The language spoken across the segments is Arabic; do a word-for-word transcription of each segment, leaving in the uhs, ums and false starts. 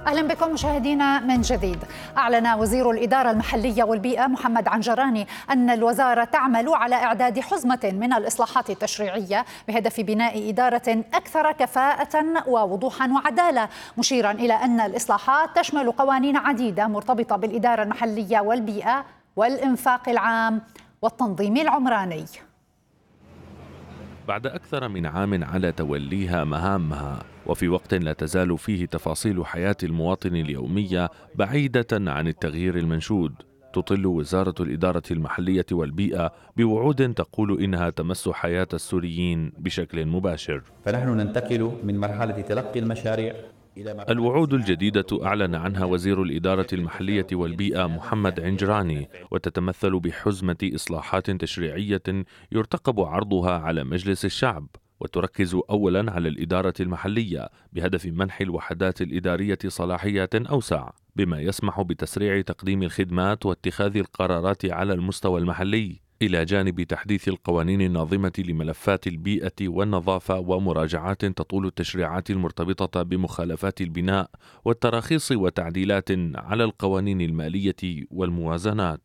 أهلا بكم مشاهدينا من جديد. أعلن وزير الإدارة المحلية والبيئة محمد عنجراني أن الوزارة تعمل على إعداد حزمة من الإصلاحات التشريعية بهدف بناء إدارة أكثر كفاءة ووضوحا وعدالة، مشيرا إلى أن الإصلاحات تشمل قوانين عديدة مرتبطة بالإدارة المحلية والبيئة والإنفاق العام والتنظيم العمراني. بعد أكثر من عام على توليها مهامها وفي وقت لا تزال فيه تفاصيل حياة المواطن اليومية بعيدة عن التغيير المنشود، تطل وزارة الإدارة المحلية والبيئة بوعود تقول إنها تمس حياة السوريين بشكل مباشر. فنحن ننتقل من مرحلة تلقي المشاريع. الوعود الجديدة أعلن عنها وزير الإدارة المحلية والبيئة محمد عنجراني، وتتمثل بحزمة إصلاحات تشريعية يرتقب عرضها على مجلس الشعب، وتركز أولا على الإدارة المحلية بهدف منح الوحدات الإدارية صلاحيات أوسع، بما يسمح بتسريع تقديم الخدمات واتخاذ القرارات على المستوى المحلي، إلى جانب تحديث القوانين الناظمة لملفات البيئة والنظافة ومراجعات تطول التشريعات المرتبطة بمخالفات البناء والتراخيص وتعديلات على القوانين المالية والموازنات.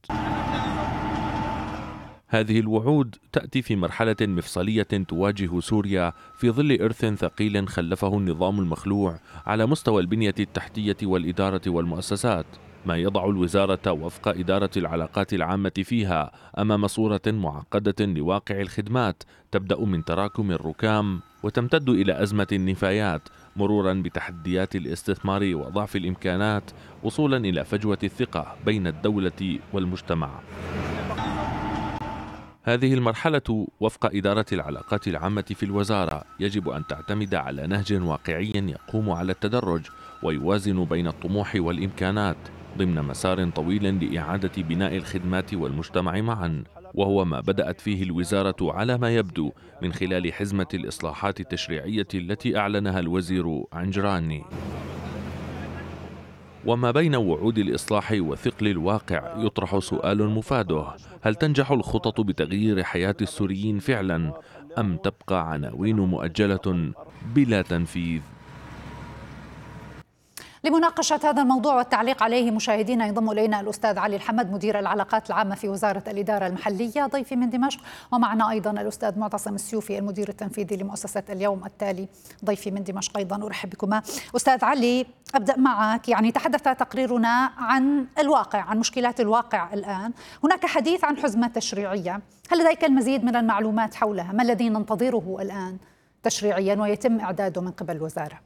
هذه الوعود تأتي في مرحلة مفصلية تواجه سوريا في ظل إرث ثقيل خلفه النظام المخلوع على مستوى البنية التحتية والإدارة والمؤسسات، ما يضع الوزارة وفق إدارة العلاقات العامة فيها أمام صورة معقدة لواقع الخدمات تبدأ من تراكم الركام وتمتد إلى أزمة النفايات، مرورا بتحديات الاستثمار وضعف الإمكانات، وصولا إلى فجوة الثقة بين الدولة والمجتمع. هذه المرحلة وفق إدارة العلاقات العامة في الوزارة يجب أن تعتمد على نهج واقعي يقوم على التدرج ويوازن بين الطموح والإمكانات ضمن مسار طويل لإعادة بناء الخدمات والمجتمع معا، وهو ما بدأت فيه الوزارة على ما يبدو من خلال حزمة الإصلاحات التشريعية التي أعلنها الوزير عنجراني. وما بين وعود الإصلاح وثقل الواقع يطرح سؤال مفاده: هل تنجح الخطط بتغيير حياة السوريين فعلا، أم تبقى عناوين مؤجلة بلا تنفيذ؟ لمناقشة هذا الموضوع والتعليق عليه مشاهدينا ينضم إلينا الأستاذ علي الحمد مدير العلاقات العامة في وزارة الإدارة المحلية ضيفي من دمشق، ومعنا أيضا الأستاذ معتصم السيوفي المدير التنفيذي لمؤسسة اليوم التالي ضيفي من دمشق أيضا. أرحب بكما. أستاذ علي، أبدأ معك. يعني تحدث تقريرنا عن الواقع، عن مشكلات الواقع الآن، هناك حديث عن حزمة تشريعية، هل لديك المزيد من المعلومات حولها؟ ما الذي ننتظره الآن تشريعيا ويتم إعداده من قبل الوزارة؟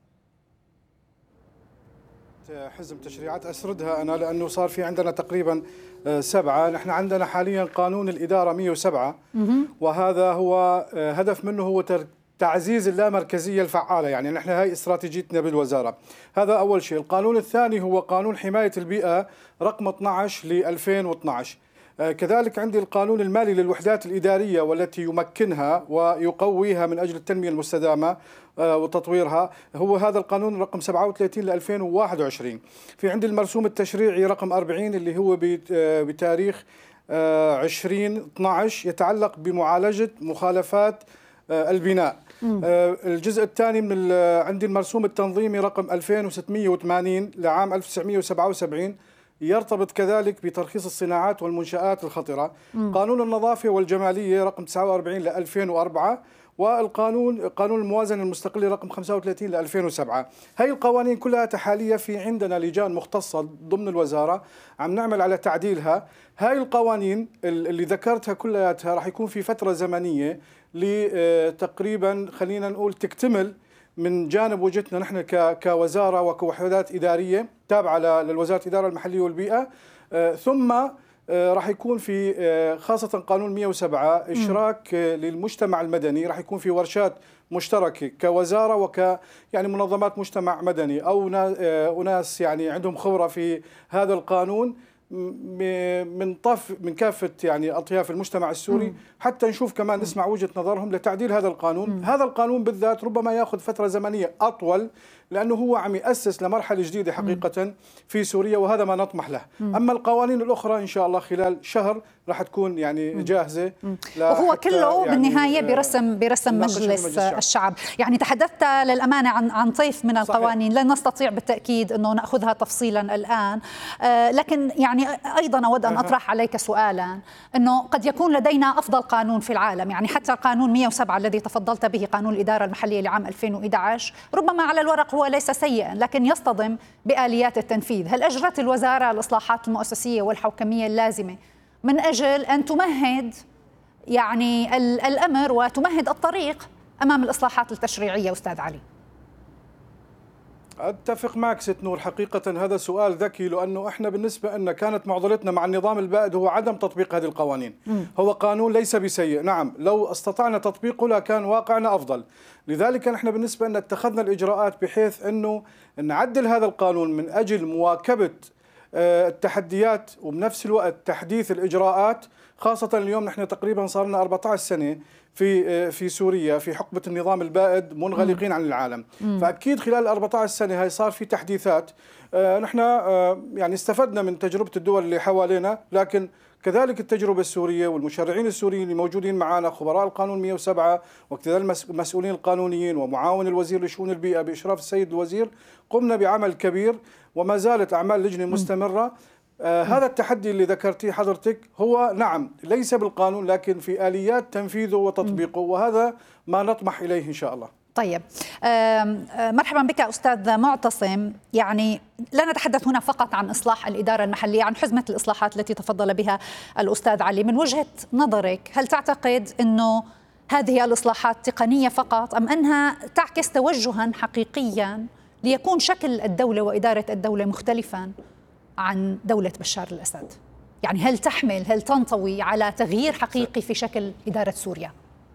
حزم تشريعات أسردها أنا لأنه صار في عندنا تقريبا سبعة. نحن عندنا حاليا قانون الإدارة مئة وسبعة، وهذا هو هدف منه هو تعزيز اللامركزية الفعالة، يعني نحن هاي استراتيجيتنا بالوزارة. هذا أول شيء. القانون الثاني هو قانون حماية البيئة رقم اثني عشر ل ألفين واثني عشر. كذلك عندي القانون المالي للوحدات الإدارية والتي يمكنها ويقويها من أجل التنمية المستدامة وتطويرها، هو هذا القانون رقم سبعة وثلاثين ل ألفين وواحد وعشرين. في عندي المرسوم التشريعي رقم أربعين اللي هو بتاريخ عشرين اثني عشر يتعلق بمعالجة مخالفات البناء. الجزء الثاني من عندي المرسوم التنظيمي رقم ألفين وستمئة وثمانين لعام ألف وتسعمئة وسبعة وسبعين يرتبط كذلك بترخيص الصناعات والمنشآت الخطرة. م. قانون النظافة والجمالية رقم تسعة وأربعين ل ألفين وأربعة، والقانون قانون الموازنة المستقلة رقم خمسة وثلاثين ل ألفين وسبعة. هاي القوانين كلها حاليا في عندنا لجان مختصة ضمن الوزارة عم نعمل على تعديلها. هاي القوانين اللي ذكرتها كلها راح يكون في فترة زمنية لتقريبا خلينا نقول تكتمل من جانب وجهتنا نحن كوزارة وكوحدات إدارية تابعة للوزارة الإدارة المحلية والبيئة، ثم راح يكون في خاصة قانون مئة وسبعة إشراك للمجتمع المدني، راح يكون في ورشات مشتركة كوزارة وك يعني منظمات مجتمع مدني أو ناس يعني عندهم خبرة في هذا القانون من طف من كافة يعني أطياف المجتمع السوري، مم. حتى نشوف كمان نسمع وجهة نظرهم لتعديل هذا القانون. مم. هذا القانون بالذات ربما يأخذ فترة زمنية أطول لأنه هو عم يأسس لمرحلة جديدة حقيقة في سوريا، وهذا ما نطمح له. أما القوانين الأخرى إن شاء الله خلال شهر راح تكون يعني جاهزة، وهو كله يعني بالنهاية برسم برسم مجلس, مجلس الشعب. الشعب. يعني تحدثت للأمانة عن عن طيف من القوانين صحيح. لن نستطيع بالتأكيد أنه نأخذها تفصيلا الآن، آه لكن يعني أيضا أود أن أطرح عليك سؤالا، أنه قد يكون لدينا أفضل قانون في العالم، يعني حتى القانون مئة وسبعة الذي تفضلت به، قانون الإدارة المحلية لعام ألفين وإحدى عشر، ربما على الورق هو ليس سيئا لكن يصطدم بآليات التنفيذ. هل أجرت الوزارة الإصلاحات المؤسسية والحوكمية اللازمة من أجل أن تمهد يعني الأمر وتمهد الطريق أمام الإصلاحات التشريعية أستاذ علي؟ أتفق معك ست نور، حقيقة هذا سؤال ذكي، لأنه إحنا بالنسبة لنا كانت معضلتنا مع النظام البائد هو عدم تطبيق هذه القوانين. م. هو قانون ليس بسيء، نعم لو استطعنا تطبيقه لكان واقعنا أفضل. لذلك نحن بالنسبة لنا اتخذنا الإجراءات بحيث أنه نعدل هذا القانون من أجل مواكبة التحديات وبنفس الوقت تحديث الإجراءات، خاصة اليوم نحن تقريبا صار لنا أربعة عشر سنة في في سوريا في حقبة النظام البائد منغلقين عن العالم. مم. فأكيد خلال الأربعة عشر سنة هاي صار في تحديثات. آه نحن آه يعني استفدنا من تجربة الدول اللي حوالينا، لكن كذلك التجربة السورية والمشرعين السوريين اللي موجودين معنا، خبراء القانون مئة وسبعة وكذلك المسؤولين القانونيين ومعاون الوزير لشؤون البيئة بإشراف السيد الوزير، قمنا بعمل كبير وما زالت أعمال لجنة مستمرة. آه هذا التحدي اللي ذكرتيه حضرتك هو نعم ليس بالقانون لكن في آليات تنفيذه وتطبيقه، وهذا ما نطمح إليه إن شاء الله. طيب مرحبا بك أستاذ معتصم. يعني لا نتحدث هنا فقط عن إصلاح الإدارة المحلية، عن حزمة الإصلاحات التي تفضل بها الأستاذ علي. من وجهة نظرك هل تعتقد أنه هذه الإصلاحات تقنية فقط أم أنها تعكس توجها حقيقيا ليكون شكل الدولة وإدارة الدولة مختلفا عن دولة بشار الأسد؟ يعني هل تحمل هل تنطوي على تغيير حقيقي في شكل إدارة سوريا؟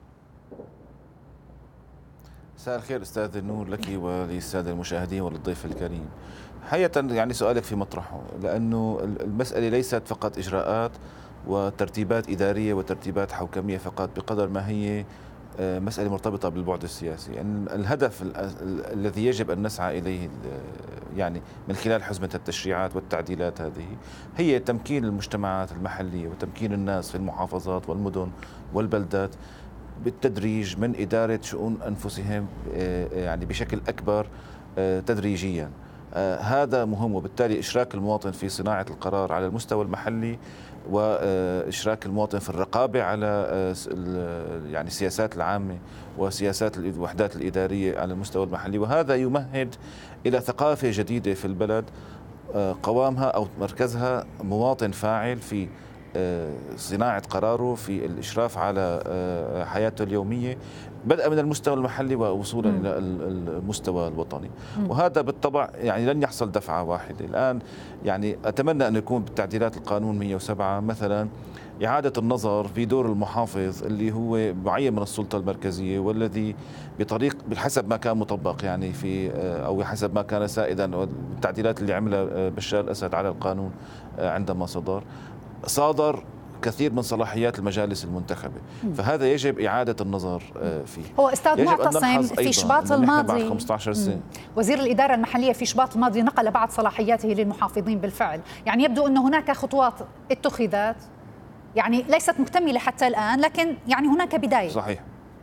مساء الخير أستاذ النور لك وللسادة المشاهدين وللضيف الكريم. حقيقة يعني سؤالك في مطرحه، لأنه المسألة ليست فقط إجراءات وترتيبات إدارية وترتيبات حوكمية فقط، بقدر ما هي مسألة مرتبطة بالبعد السياسي. يعني الهدف الذي يجب أن نسعى إليه يعني من خلال حزمة التشريعات والتعديلات هذه هي تمكين المجتمعات المحلية وتمكين الناس في المحافظات والمدن والبلدات بالتدريج من إدارة شؤون أنفسهم يعني بشكل أكبر تدريجيا. هذا مهم، وبالتالي إشراك المواطن في صناعة القرار على المستوى المحلي وإشراك المواطن في الرقابة على يعني السياسات العامة وسياسات الوحدات الإدارية على المستوى المحلي، وهذا يمهد إلى ثقافة جديدة في البلد قوامها أو مركزها مواطن فاعل في صناعة قراره، في الإشراف على حياته اليومية، بدءا من المستوى المحلي ووصولا م. إلى المستوى الوطني. م. وهذا بالطبع يعني لن يحصل دفعة واحدة. الآن يعني أتمنى أن يكون بالتعديلات القانون مئة وسبعة مثلا إعادة النظر في دور المحافظ اللي هو معين من السلطة المركزية، والذي بطريق بحسب ما كان مطبق يعني في أو حسب ما كان سائدا، والتعديلات اللي عملها بشار الأسد على القانون عندما صدر صادر كثير من صلاحيات المجالس المنتخبة، فهذا يجب إعادة النظر فيه. هو أستاذ معتصم في شباط الماضي خمسة عشر سنة وزير الإدارة المحلية في شباط الماضي نقل بعض صلاحياته للمحافظين بالفعل، يعني يبدو أن هناك خطوات اتخذت يعني ليست مكتملة حتى الآن، لكن يعني هناك بداية. صحيح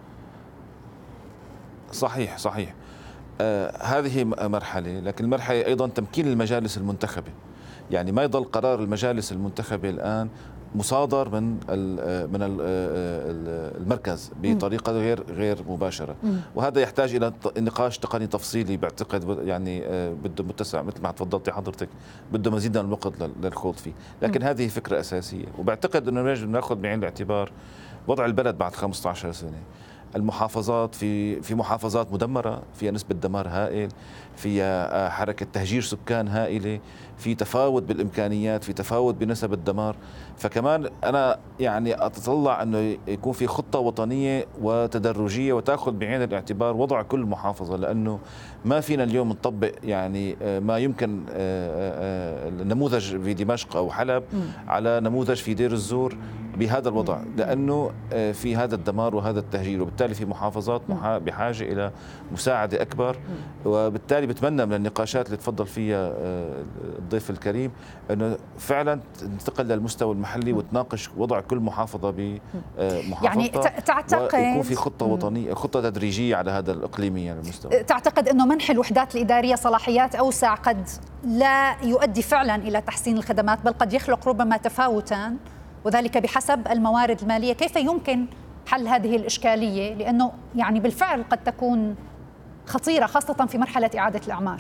صحيح صحيح آه هذه مرحلة، لكن المرحلة أيضا تمكين المجالس المنتخبة. يعني ما يضل قرار المجالس المنتخبة الآن مصادر من من المركز بطريقه غير غير مباشره، وهذا يحتاج الى نقاش تقني تفصيلي بعتقد يعني بده متسع مثل ما تفضلتي حضرتك، بده مزيد من الوقت للخوض فيه، لكن هذه فكره اساسيه، وبعتقد انه يجب ناخذ بعين الاعتبار وضع البلد بعد خمسة عشر سنه. المحافظات في في محافظات مدمره، فيها نسبه دمار هائل، فيها حركه تهجير سكان هائله، في تفاوت بالامكانيات، في تفاوت بنسب الدمار. فكمان انا يعني اتطلع انه يكون في خطه وطنيه وتدرجيه وتاخذ بعين الاعتبار وضع كل محافظه، لانه ما فينا اليوم نطبق يعني ما يمكن النموذج في دمشق او حلب على نموذج في دير الزور بهذا الوضع، لأنه في هذا الدمار وهذا التهجير، وبالتالي في محافظات بحاجة إلى مساعدة أكبر. وبالتالي بتمنى من النقاشات اللي تفضل فيها الضيف الكريم أنه فعلا تنتقل للمستوى المحلي وتناقش وضع كل محافظة بمحافظتها، يعني تعتقد ويكون في خطة وطنية، خطة تدريجية على هذا الإقليمي على المستوى. تعتقد أنه منح الوحدات الإدارية صلاحيات أوسع قد لا يؤدي فعلا إلى تحسين الخدمات، بل قد يخلق ربما تفاوتا، وذلك بحسب الموارد المالية؟ كيف يمكن حل هذه الإشكالية؟ لأنه يعني بالفعل قد تكون خطيرة خاصة في مرحلة إعادة الأعمار.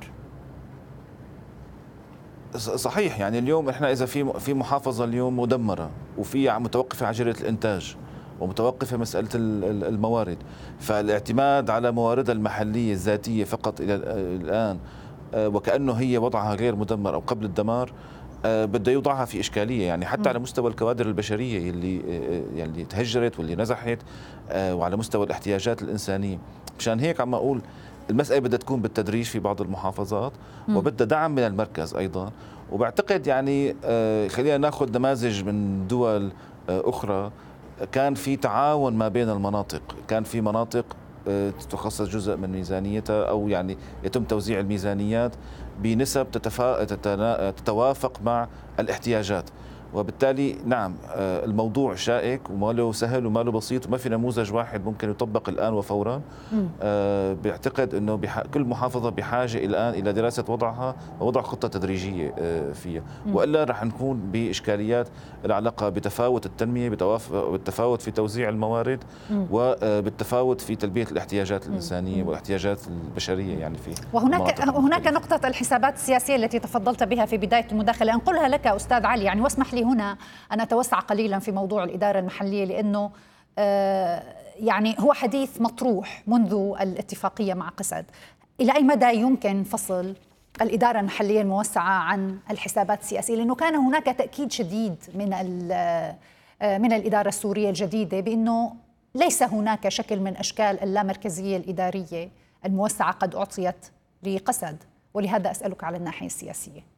صحيح، يعني اليوم احنا إذا في في محافظة اليوم مدمرة وفي متوقفة عجلة الإنتاج ومتوقفة مسألة الموارد، فالاعتماد على مواردها المحلية الذاتية فقط إلى الآن وكأنه هي وضعها غير مدمر أو قبل الدمار بده يوضعها في إشكالية، يعني حتى م. على مستوى الكوادر البشرية اللي يعني تهجرت واللي نزحت، وعلى مستوى الاحتياجات الإنسانية. مشان هيك عم أقول المسألة بدها تكون بالتدريج في بعض المحافظات وبدها دعم من المركز أيضا. وبعتقد يعني خلينا ناخذ نماذج من دول أخرى كان في تعاون ما بين المناطق، كان في مناطق تخصص جزء من ميزانيتها أو يعني يتم توزيع الميزانيات بنسب تتفا... تتوافق مع الاحتياجات. وبالتالي نعم الموضوع شائك وما له سهل وما له بسيط وما في نموذج واحد ممكن يطبق الآن وفورا. أه بعتقد أنه بح... كل محافظة بحاجة الآن إلى دراسة وضعها ووضع خطة تدريجية فيها، وإلا رح نكون بإشكاليات العلاقة بتفاوت التنمية، بالتفاوت في توزيع الموارد، وبالتفاوت في تلبية الاحتياجات الإنسانية والاحتياجات البشرية. يعني في وهناك هناك نقطة الحسابات السياسية التي تفضلت بها في بداية المداخلة، أنقلها لك أستاذ علي. يعني واسمح لي هنا أن أتوسع قليلا في موضوع الإدارة المحلية، لأنه آه يعني هو حديث مطروح منذ الاتفاقية مع قسد. إلى أي مدى يمكن فصل الإدارة المحلية الموسعة عن الحسابات السياسية؟ لأنه كان هناك تأكيد شديد من من الإدارة السورية الجديدة بأنه ليس هناك شكل من أشكال اللامركزية الإدارية الموسعة قد أعطيت لقسد، ولهذا أسألك على الناحية السياسية.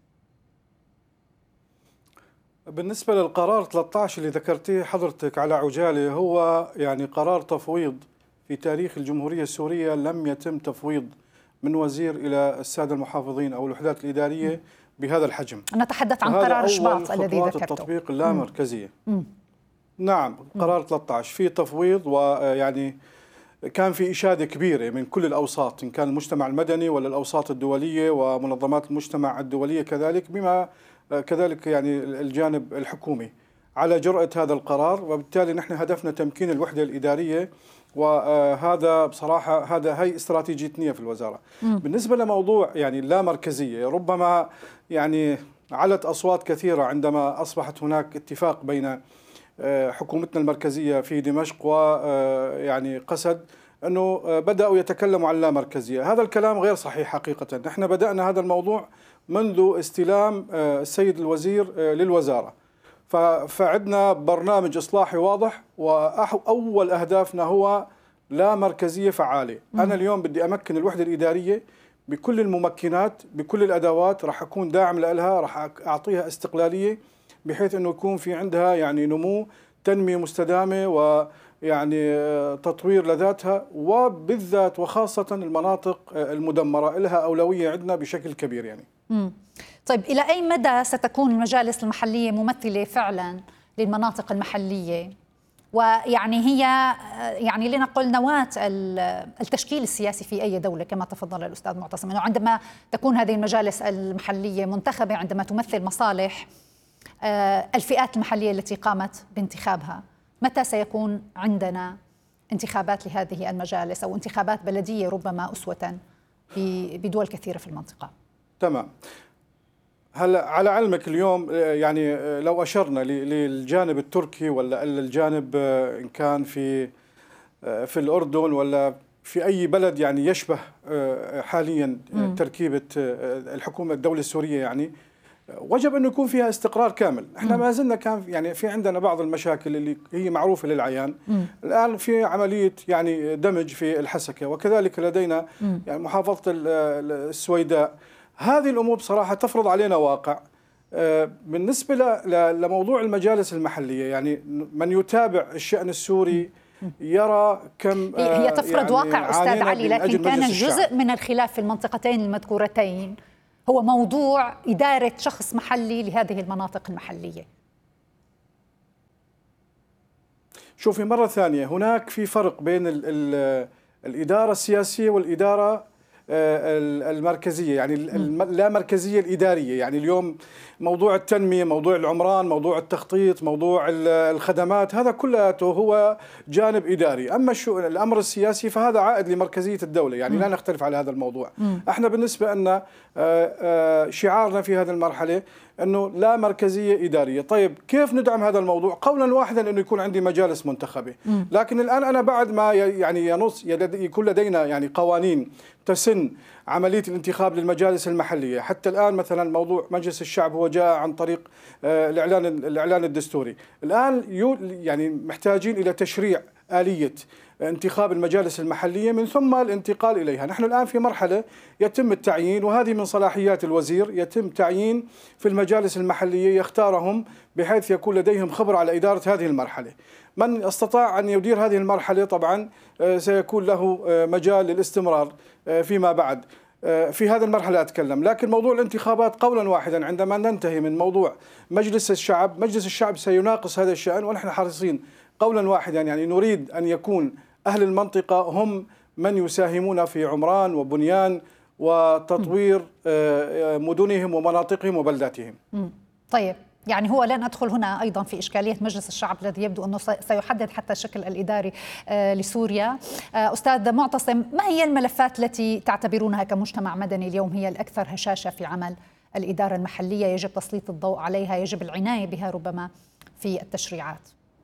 بالنسبة للقرار ثلاثة عشر اللي ذكرتيه حضرتك على عجالة، هو يعني قرار تفويض في تاريخ الجمهورية السورية لم يتم تفويض من وزير إلى السادة المحافظين أو الوحدات الإدارية بهذا الحجم. نتحدث عن قرار شباط الذي ذكرته، التطبيق اللامركزية. نعم، قرار ثلاثة عشر في تفويض، ويعني كان في إشادة كبيرة من كل الأوساط، إن كان المجتمع المدني ولا الأوساط الدولية ومنظمات المجتمع الدولية كذلك، بما كذلك يعني الجانب الحكومي على جرأة هذا القرار. وبالتالي نحن هدفنا تمكين الوحدة الإدارية، وهذا بصراحة هذا هي استراتيجيتنا في الوزارة. م. بالنسبة لموضوع يعني اللامركزية، ربما يعني علت أصوات كثيرة عندما أصبحت هناك اتفاق بين حكومتنا المركزية في دمشق ويعني قسد أنه بدأوا يتكلموا عن اللامركزية. هذا الكلام غير صحيح حقيقة. نحن بدأنا هذا الموضوع منذ استلام السيد الوزير للوزارة، فعندنا برنامج إصلاحي واضح، وأول أهدافنا هو لا مركزية فعالة. أنا اليوم بدي أمكن الوحدة الإدارية بكل الممكنات، بكل الأدوات، راح أكون داعم لها، راح أعطيها استقلالية بحيث أنه يكون في عندها يعني نمو، تنمية مستدامة، ويعني تطوير لذاتها، وبالذات وخاصة المناطق المدمرة لها أولوية عندنا بشكل كبير. يعني مم. طيب إلى أي مدى ستكون المجالس المحلية ممثلة فعلا للمناطق المحلية، ويعني هي يعني لنقل نواة التشكيل السياسي في أي دولة كما تفضل الأستاذ معتصم، أنه عندما تكون هذه المجالس المحلية منتخبة، عندما تمثل مصالح الفئات المحلية التي قامت بانتخابها، متى سيكون عندنا انتخابات لهذه المجالس أو انتخابات بلدية ربما أسوة بدول كثيرة في المنطقة؟ تمام. هلا على علمك اليوم يعني لو أشرنا للجانب التركي ولا الجانب إن كان في في الأردن ولا في أي بلد يعني يشبه حاليا تركيبة الحكومة الدولة السورية، يعني وجب أن يكون فيها استقرار كامل. احنا ما زلنا كان يعني في عندنا بعض المشاكل اللي هي معروفة للعيان. مم. الآن في عملية يعني دمج في الحسكة، وكذلك لدينا يعني محافظة السويداء. هذه الأمور بصراحة تفرض علينا واقع بالنسبة لموضوع المجالس المحلية، يعني من يتابع الشأن السوري يرى كم هي تفرض يعني واقع أستاذ علي، لكن كان جزء من الخلاف في المنطقتين المذكورتين هو موضوع إدارة شخص محلي لهذه المناطق المحلية. شوفي مرة ثانية، هناك في فرق بين ال ال الإدارة السياسية والإدارة المركزية، يعني اللامركزية الإدارية. يعني اليوم موضوع التنمية، موضوع العمران، موضوع التخطيط، موضوع الخدمات، هذا كله هو جانب إداري. أما الأمر السياسي فهذا عائد لمركزية الدولة، يعني لا نختلف على هذا الموضوع. احنا بالنسبة لنا شعارنا في هذه المرحلة أنه لا مركزية إدارية. طيب كيف ندعم هذا الموضوع؟ قولا واحدا أنه يكون عندي مجالس منتخبة. لكن الآن أنا بعد ما يعني ينص يكون لدينا يعني قوانين تسن عملية الانتخاب للمجالس المحلية. حتى الآن مثلا موضوع مجلس الشعب هو جاء عن طريق الإعلان الإعلان الدستوري. الآن يعني محتاجين إلى تشريع آلية انتخاب المجالس المحلية من ثم الانتقال إليها. نحن الآن في مرحلة يتم التعيين، وهذه من صلاحيات الوزير، يتم تعيين في المجالس المحلية يختارهم بحيث يكون لديهم خبرة على إدارة هذه المرحلة. من استطاع أن يدير هذه المرحلة طبعا سيكون له مجال للاستمرار فيما بعد. في هذه المرحلة أتكلم، لكن موضوع الانتخابات قولا واحدا عندما ننتهي من موضوع مجلس الشعب، مجلس الشعب سيناقص هذا الشأن، ونحن حريصين قولا واحدا يعني نريد أن يكون أهل المنطقة هم من يساهمون في عمران وبنيان وتطوير مدنهم ومناطقهم وبلداتهم. طيب، يعني هو لن أدخل هنا أيضا في إشكالية مجلس الشعب الذي يبدو أنه سيحدد حتى الشكل الإداري لسوريا. أستاذ معتصم، ما هي الملفات التي تعتبرونها كمجتمع مدني اليوم هي الأكثر هشاشة في عمل الإدارة المحلية يجب تسليط الضوء عليها، يجب العناية بها ربما في التشريعات؟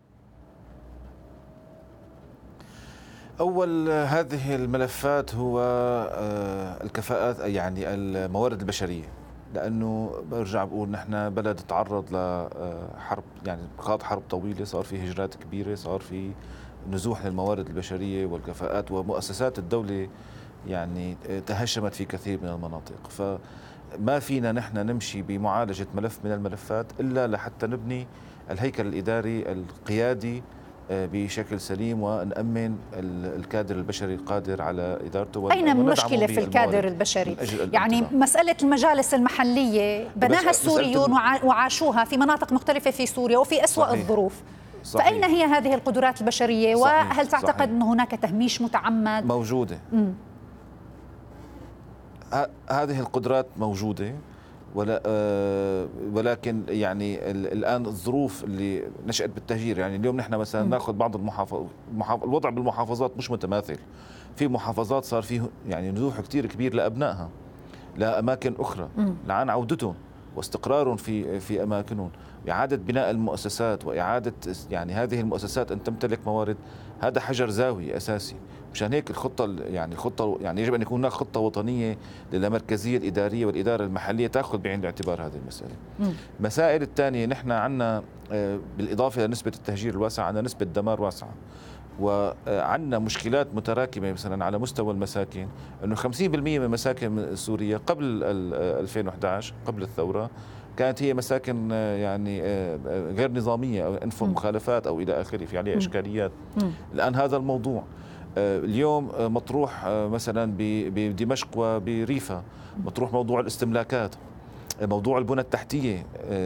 أول هذه الملفات هو الكفاءات، يعني الموارد البشرية، لأنه برجع بقول نحن بلد تعرض لحرب، يعني خاض حرب طويلة، صار في هجرات كبيرة، صار في نزوح للموارد البشرية والكفاءات، ومؤسسات الدولة يعني تهشمت في كثير من المناطق. فما فينا نحن نمشي بمعالجة ملف من الملفات إلا لحتى نبني الهيكل الإداري القيادي بشكل سليم ونأمن الكادر البشري القادر على إدارته. أين المشكلة في الكادر البشري؟ يعني مسألة المجالس المحلية بناها السوريون وعاشوها في مناطق مختلفة في سوريا وفي أسوأ صحيح. الظروف. صحيح. فأين هي هذه القدرات البشرية؟ صحيح. وهل تعتقد صحيح. أن هناك تهميش متعمد؟ موجودة. م. هذه القدرات موجودة، ولا آه ولكن يعني الآن الظروف اللي نشأت بالتهجير، يعني اليوم نحن مثلا ناخذ بعض المحافظ الوضع بالمحافظات مش متماثل. في محافظات صار فيه يعني نزوح كتير كبير لأبنائها لأماكن أخرى لعن عودتهم واستقرارهم في في أماكنهم، إعادة بناء المؤسسات وإعادة يعني هذه المؤسسات أن تمتلك موارد. هذا حجر زاوية أساسي. مشان هيك الخطة يعني خطة يعني يجب أن يكون هناك خطة وطنية للمركزية الإدارية والإدارة المحلية تأخذ بعين الاعتبار هذه المسألة. المسائل الثانية، نحن عندنا بالإضافة لنسبة التهجير الواسعة عندنا نسبة دمار واسعة، وعندنا مشكلات متراكمة مثلا على مستوى المساكن، أنه خمسين بالمئة من مساكن سوريا قبل ألفين وأحد عشر قبل الثورة كانت هي مساكن يعني غير نظامية أو أنف مخالفات أو إلى آخره، في عليها إشكاليات. الآن هذا الموضوع اليوم مطروح مثلا بدمشق وبريفة، مطروح موضوع الاستملاكات، موضوع البنى التحتية،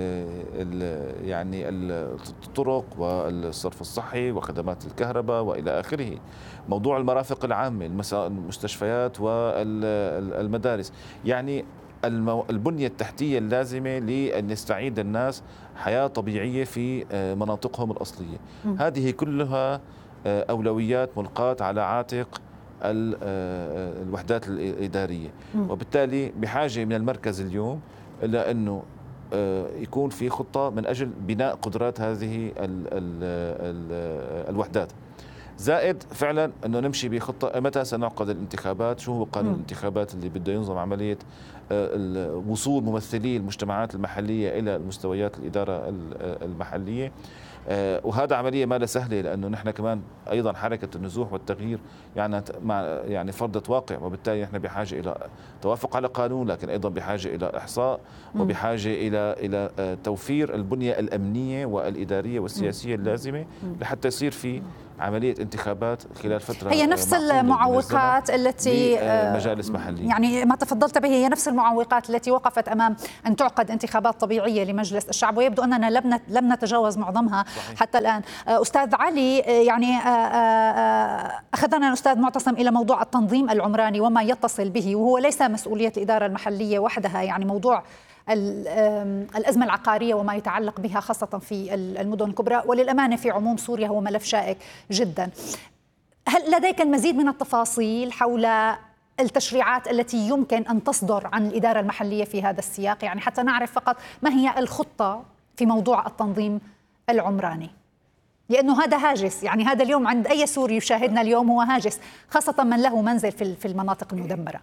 يعني الطرق والصرف الصحي وخدمات الكهرباء وإلى آخره، موضوع المرافق العامة، المستشفيات والمدارس، يعني البنية التحتية اللازمة لأن يستعيد الناس حياة طبيعية في مناطقهم الأصلية. هذه كلها أولويات ملقاة على عاتق الوحدات الإدارية، وبالتالي بحاجة من المركز اليوم إلى أنه يكون في خطة من أجل بناء قدرات هذه ال ال ال الوحدات. زائد فعلا أنه نمشي بخطة متى سنعقد الانتخابات، شو هو قانون م. الانتخابات اللي بده ينظم عملية وصول ممثلي المجتمعات المحلية إلى المستويات الإدارة المحلية. وهذا عملية ما لا سهلة، لأنه نحن كمان أيضا حركة النزوح والتغيير يعني مع يعني فرضة واقع، وبالتالي نحن بحاجة إلى توافق على قانون، لكن أيضا بحاجة إلى إحصاء وبحاجة إلى إلى توفير البنية الأمنية والإدارية والسياسية اللازمة لحتى يصير في عملية انتخابات خلال فترة. هي نفس المعوقات التي مجالس محلية، يعني ما تفضلت به، هي نفس المعوقات التي وقفت أمام أن تعقد انتخابات طبيعية لمجلس الشعب، ويبدو أننا لم لم نتجاوز معظمها صحيح. حتى الآن. أستاذ علي، يعني أخذنا الأستاذ معتصم إلى موضوع التنظيم العمراني وما يتصل به، وهو ليس مسؤولية الإدارة المحلية وحدها، يعني موضوع الأزمة العقارية وما يتعلق بها خاصة في المدن الكبرى، وللأمانة في عموم سوريا هو ملف شائك جدا. هل لديك المزيد من التفاصيل حول التشريعات التي يمكن أن تصدر عن الإدارة المحلية في هذا السياق، يعني حتى نعرف فقط ما هي الخطة في موضوع التنظيم العمراني؟ لأنه هذا هاجس، يعني هذا اليوم عند أي سوري يشاهدنا اليوم هو هاجس، خاصة من له منزل في المناطق المدمرة.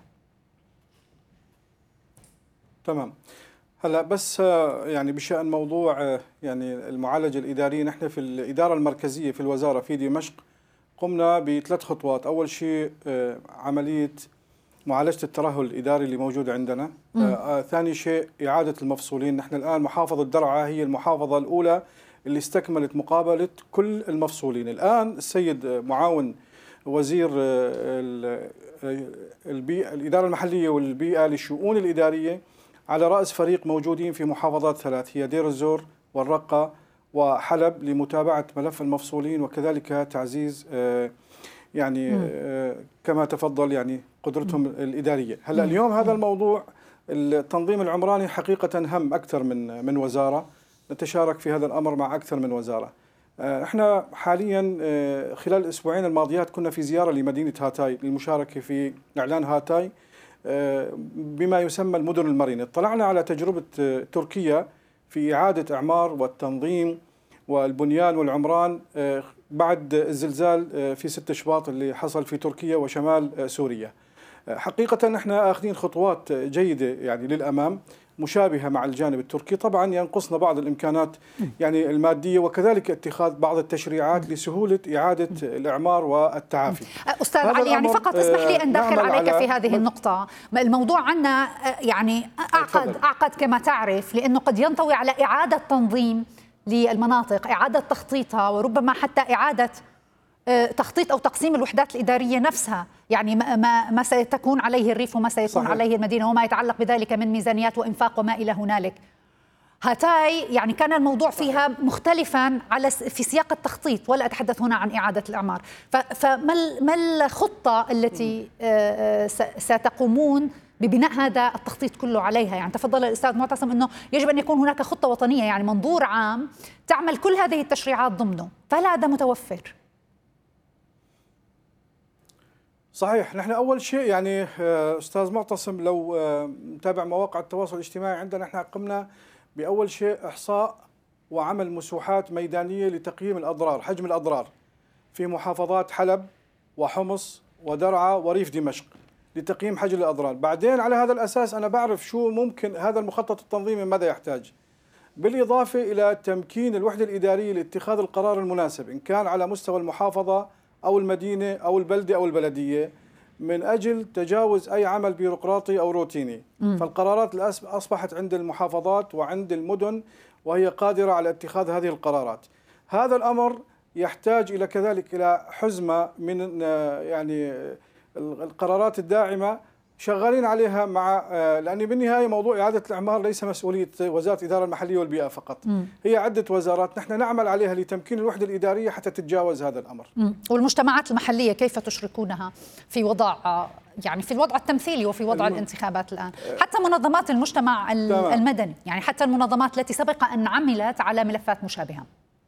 تمام. هلا بس يعني بشأن موضوع يعني المعالجة الإدارية، نحن في الإدارة المركزية في الوزارة في دمشق قمنا بثلاث خطوات. أول شيء عملية معالجة الترهل الإداري اللي موجود عندنا. آه ثاني شيء إعادة المفصولين. نحن الآن محافظة درعا هي المحافظة الأولى اللي استكملت مقابلة كل المفصولين. الآن السيد معاون وزير البيئة الإدارة المحلية والبيئة للشؤون الإدارية على رأس فريق موجودين في محافظات ثلاث هي دير الزور والرقة وحلب لمتابعة ملف المفصولين، وكذلك تعزيز يعني كما تفضل يعني قدرتهم الإدارية. هلا اليوم هذا الموضوع التنظيم العمراني حقيقة هم أكثر من من وزارة، نتشارك في هذا الأمر مع أكثر من وزارة. احنا حاليا خلال الأسبوعين الماضيات كنا في زيارة لمدينة هاتاي للمشاركة في إعلان هاتاي بما يسمى المدن المرنة. اطلعنا على تجربة تركيا في إعادة إعمار والتنظيم والبنيان والعمران بعد الزلزال في ستة شباط اللي حصل في تركيا وشمال سوريا. حقيقة نحن آخذين خطوات جيدة يعني للأمام مشابهة مع الجانب التركي. طبعا ينقصنا بعض الإمكانات يعني المادية، وكذلك اتخاذ بعض التشريعات لسهولة إعادة الإعمار والتعافي. أستاذ علي، يعني فقط اسمح لي أن داخل عليك في هذه النقطة. الموضوع عنا يعني أعقد أعقد كما تعرف، لأنه قد ينطوي على إعادة تنظيم للمناطق، إعادة تخطيطها، وربما حتى إعادة تخطيط أو تقسيم الوحدات الإدارية نفسها، يعني ما ما سيتكون عليه الريف وما سيكون صحيح. عليه المدينة وما يتعلق بذلك من ميزانيات وإنفاق وما إلى هنالك. هاتاي يعني كان الموضوع فيها مختلفا على في سياق التخطيط، ولا أتحدث هنا عن إعادة الإعمار. فما ما الخطة التي ستقومون ببناء هذا التخطيط كله عليها؟ يعني تفضل الأستاذ معتصم أنه يجب أن يكون هناك خطة وطنية، يعني منظور عام تعمل كل هذه التشريعات ضمنه، فهل هذا متوفر؟ صحيح. نحن أول شيء يعني أستاذ معتصم لو متابع مواقع التواصل الاجتماعي عندنا، نحن قمنا بأول شيء إحصاء وعمل مسوحات ميدانية لتقييم الأضرار، حجم الأضرار في محافظات حلب وحمص ودرعا وريف دمشق لتقييم حجم الأضرار. بعدين على هذا الأساس أنا بعرف شو ممكن هذا المخطط التنظيمي ماذا يحتاج، بالإضافة إلى تمكين الوحدة الإدارية لاتخاذ القرار المناسب إن كان على مستوى المحافظة أو المدينة أو البلدة أو البلدية من أجل تجاوز أي عمل بيروقراطي أو روتيني. م. فالقرارات أصبحت عند المحافظات وعند المدن وهي قادرة على اتخاذ هذه القرارات. هذا الأمر يحتاج إلى كذلك إلى حزمة من يعني القرارات الداعمة شغالين عليها مع، لأن بالنهاية موضوع إعادة الإعمار ليس مسؤولية وزارة الإدارة المحلية والبيئة فقط، م. هي عدة وزارات نحن نعمل عليها لتمكين الوحدة الإدارية حتى تتجاوز هذا الأمر. م. والمجتمعات المحلية كيف تشركونها في وضع يعني في الوضع التمثيلي وفي وضع الم... الانتخابات الآن؟ حتى منظمات المجتمع المدني، يعني حتى المنظمات التي سبق أن عملت على ملفات مشابهة.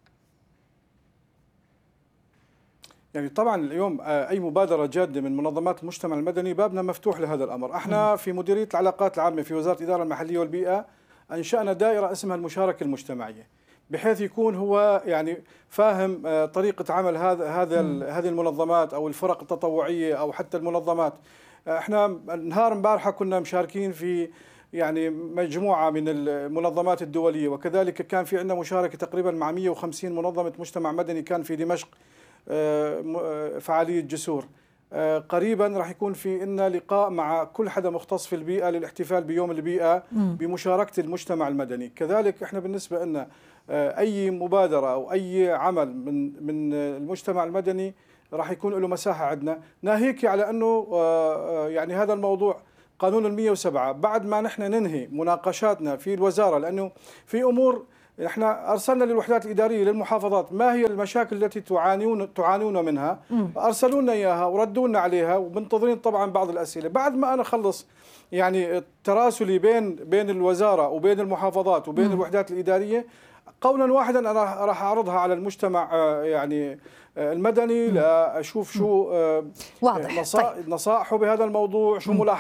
يعني طبعا اليوم أي مبادرة جادة من منظمات المجتمع المدني بابنا مفتوح لهذا الأمر. احنا في مديرية العلاقات العامة في وزارة الإدارة المحلية والبيئة أنشأنا دائرة اسمها المشاركة المجتمعية. بحيث يكون هو يعني فاهم طريقة عمل هذا هذا هذه المنظمات أو الفرق التطوعية أو حتى المنظمات. احنا نهار امبارحة كنا مشاركين في يعني مجموعة من المنظمات الدولية، وكذلك كان في عندنا مشاركة تقريبا مع مئة وخمسين منظمة مجتمع مدني كان في دمشق فعالية جسور. قريبا راح يكون في إن لقاء مع كل حدا مختص في البيئة للاحتفال بيوم البيئة بمشاركة المجتمع المدني. كذلك احنا بالنسبة لنا أي مبادرة أو أي عمل من من المجتمع المدني راح يكون له مساحة عندنا، ناهيك على أنه يعني هذا الموضوع قانون المئة وسبعة بعد ما نحن ننهي مناقشاتنا في الوزارة، لأنه في أمور احنا ارسلنا للوحدات الاداريه للمحافظات ما هي المشاكل التي تعانون تعانون منها، ارسلوا لنا اياها وردوا لنا عليها، ومنتظرين طبعا بعض الاسئله. بعد ما انا اخلص يعني تراسلي بين بين الوزاره وبين المحافظات وبين الوحدات الاداريه، قولا واحدا انا راح اعرضها على المجتمع يعني المدني لاشوف شو واضح نصائحه بهذا الموضوع، شو ملاحظات